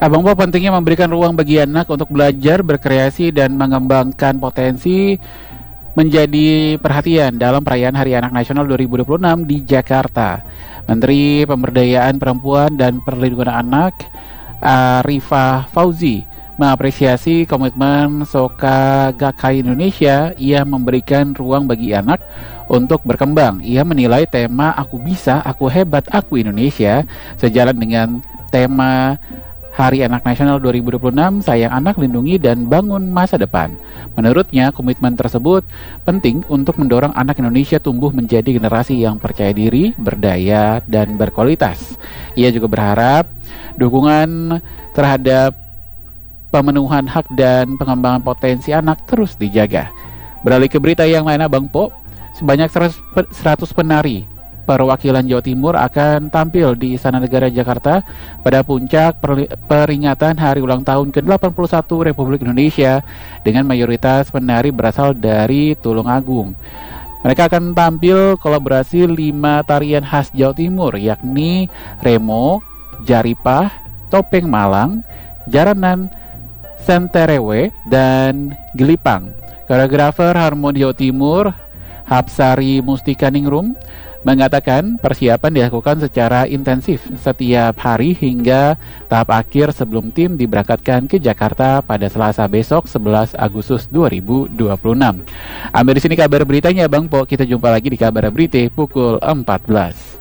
Abang Po pentingnya memberikan ruang bagi anak untuk belajar, berkreasi, dan mengembangkan potensi menjadi perhatian dalam perayaan Hari Anak Nasional 2026 di Jakarta. Menteri Pemberdayaan Perempuan dan Perlindungan Anak Arifah Fauzi mengapresiasi komitmen Soka Gakkai Indonesia. Ia memberikan ruang bagi anak untuk berkembang. Ia menilai tema "Aku Bisa, Aku Hebat, Aku Indonesia" sejalan dengan tema Hari Anak Nasional 2026, Sayang Anak, Lindungi dan Bangun Masa Depan. Menurutnya, komitmen tersebut penting untuk mendorong anak Indonesia tumbuh menjadi generasi yang percaya diri, berdaya, dan berkualitas. Ia juga berharap dukungan terhadap pemenuhan hak dan pengembangan potensi anak terus dijaga. Beralih ke berita yang lain, Abang Po, sebanyak 100 penari perwakilan Jawa Timur akan tampil di Istana Negara Jakarta pada puncak peringatan Hari Ulang Tahun ke-81 Republik Indonesia dengan mayoritas penari berasal dari Tulungagung. Mereka akan tampil kolaborasi 5 tarian khas Jawa Timur, yakni Remo, Jaripah, Topeng Malang, Jaranan, Senterewe, dan Gelipang. Koreografer Harmoni Jawa Timur, Hapsari Mustikaningrum, mengatakan persiapan dilakukan secara intensif setiap hari hingga tahap akhir sebelum tim diberangkatkan ke Jakarta pada Selasa besok 11 Agustus 2026. Ambil di sini kabar beritanya, Bang Po. Kita jumpa lagi di kabar berita pukul 14.